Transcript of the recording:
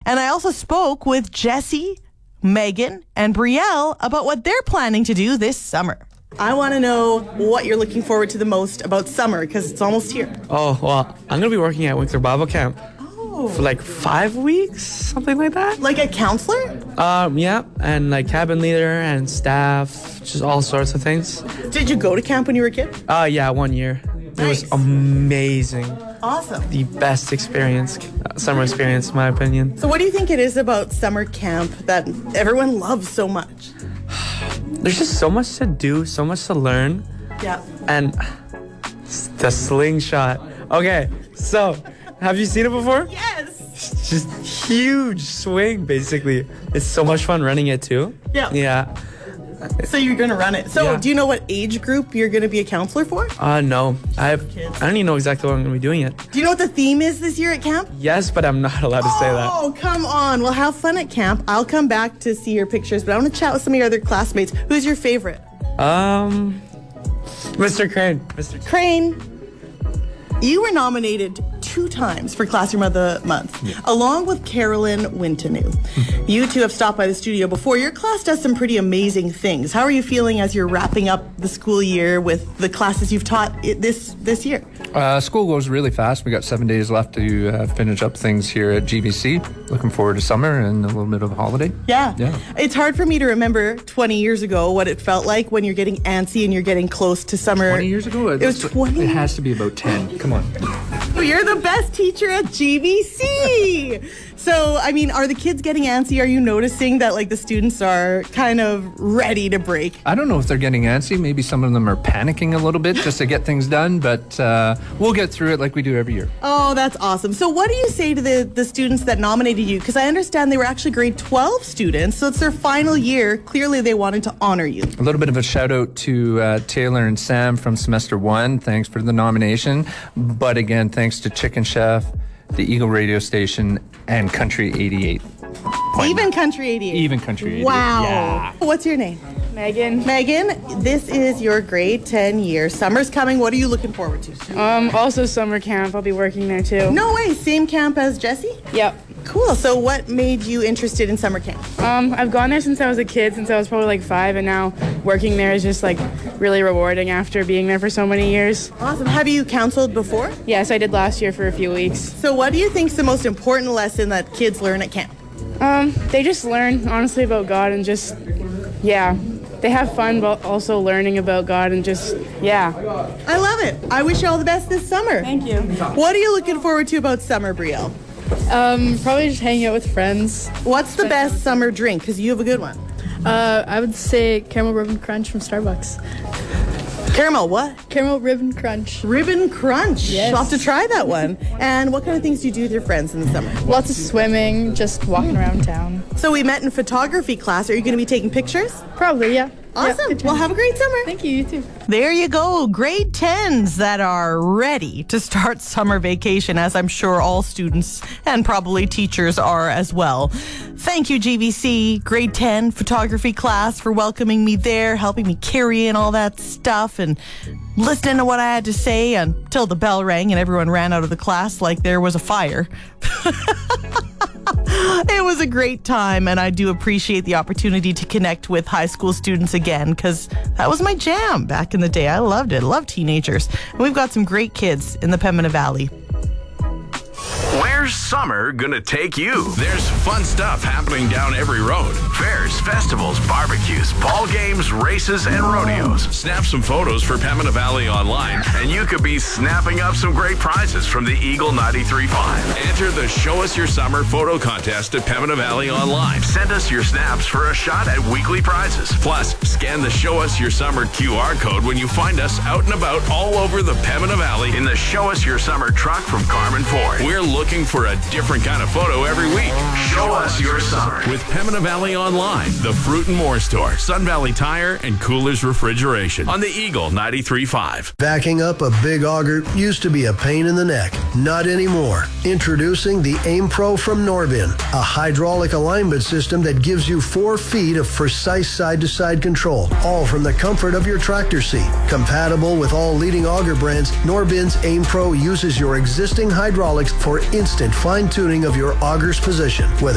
And I also spoke with Jesse, Megan, and Brielle about what they're planning to do this summer. I want to know what you're looking forward to the most about summer, because it's almost here. Oh, well, I'm going to be working at Winkler Bible Camp for like 5 weeks, something like that. Like a counselor? Yeah, and like cabin leader and staff, just all sorts of things. Did you go to camp when you were a kid? Yeah, 1 year. It Nice. was amazing. Awesome. The best experience, summer experience, in my opinion. So what do you think it is about summer camp that everyone loves so much? There's just so much to do, so much to learn. Yeah. And the slingshot. Okay, so have you seen it before? Yes. It's just huge swing, basically. It's so much fun running it too. Yeah. Yeah. So you're going to run it. So Yeah. do you know what age group you're going to be a counselor for? No. I Kids. don't even know exactly what I'm going to be doing yet. Do you know what the theme is this year at camp? Yes, but I'm not allowed to say that. Oh, come on. Well, have fun at camp. I'll come back to see your pictures, but I want to chat with some of your other classmates. Who's your favorite? Mr. Crane. Mr. Crane. You were nominated 2 times for Classroom of the Month, along with Carolyn Wintenew. You two have stopped by the studio before. Your class does some pretty amazing things. How are you feeling as you're wrapping up the school year with the classes you've taught this year? School goes really fast. We got 7 days left to finish up things here at GBC. Looking forward to summer and a little bit of a holiday. Yeah. Yeah. It's hard for me to remember 20 years ago what it felt like when you're getting antsy and you're getting close to summer. 20 years ago? It was 20. It has to be about 10. Come on. You're the best teacher at GBC. So, I mean, are the kids getting antsy? Are you noticing that, like, the students are kind of ready to break? I don't know if they're getting antsy. Maybe some of them are panicking a little bit just to get things done, but we'll get through it like we do every year. Oh, that's awesome. So what do you say to the students that nominated you? Because I understand they were actually grade 12 students, so it's their final year. Clearly, they wanted to honor you. A little bit of a shout out to Taylor and Sam from semester 1. Thanks for the nomination. But again, thanks to Chicken Chef, the Eagle radio station, and Country 88. Even Country 88. Even Country 88. Wow. Yeah. What's your name? Megan. Megan, this is your grade 10 year. Summer's coming. What are you looking forward to? Also summer camp. I'll be working there too. No way. Same camp as Jesse? Yep. Cool. So what made you interested in summer camp? I've gone there since I was a kid, since I was probably like 5, and now working there is just like really rewarding after being there for so many years. Awesome. Have you counseled before? Yes, I did last year for a few weeks. So what do you think is the most important lesson that kids learn at camp? They just learn honestly about God and just, they have fun, but also learning about God and just, I love it. I wish you all the best this summer. Thank you. What are you looking forward to about summer, Brielle? Probably just hanging out with friends. What's the best summer drink? Because you have a good one. I would say caramel ribbon crunch from Starbucks. Caramel what? Caramel ribbon crunch. Ribbon crunch. Yes. I'll have to try that one. And what kind of things do you do with your friends in the summer? Lots of swimming, just walking around town. So we met in photography class. Are you going to be taking pictures? Probably, yeah. Awesome. Yeah, Well, have a great summer. Thank you, you too. There you go. Grade 10s that are ready to start summer vacation, as I'm sure all students and probably teachers are as well. Thank you, GBC grade 10 photography class, for welcoming me there, helping me carry in all that stuff and listening to what I had to say until the bell rang and everyone ran out of the class like there was a fire. It was a great time, and I do appreciate the opportunity to connect with high school students again, because that was my jam back in the day. I loved it. I love teenagers. And we've got some great kids in the Pembina Valley. Where's summer gonna take you? There's fun stuff happening down every road. Fairs, festivals, barbecues, ball games, races, and rodeos. Snap some photos for Pembina Valley Online, and you could be snapping up some great prizes from the Eagle 93.5. Enter the Show Us Your Summer photo contest at Pembina Valley Online. Send us your snaps for a shot at weekly prizes. Plus, scan the Show Us Your Summer QR code when you find us out and about all over the Pembina Valley in the Show Us Your Summer truck from Carmen Ford. We're looking for a different kind of photo every week. Show us your summer with Pembina Valley Online, the Fruit and More Store, Sun Valley Tire, and Coolers Refrigeration on the Eagle 93.5. Backing up a big auger used to be a pain in the neck. Not anymore. Introducing the Aim Pro from Norbin, a hydraulic alignment system that gives you 4 feet of precise side-to-side control, all from the comfort of your tractor seat. Compatible with all leading auger brands, Norbin's Aim Pro uses your existing hydraulics for instant fine-tuning of your auger's position, whether